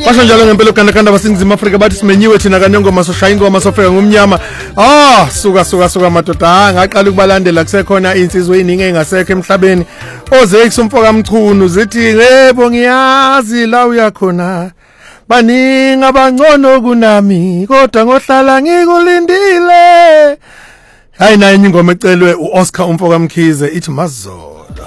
Basho njalo ngempela ugandaganda baseNingizimu Afrika bathi simenyiwe thina kanengoma soshaya ingoma sofika ngomnyama. Suka madoda ngaqala ukubalandela kusekhona insizwe eziningi engasekho emhlabeni. Ozex umfoka Mchunu zithi yebo ngiyazi la uyakhona. Baningi abangcono kunami kodwa ngohlala ngikulindile. Hayi naye ingoma ecelwe uOscar umfoka Mkhize ithi mazo.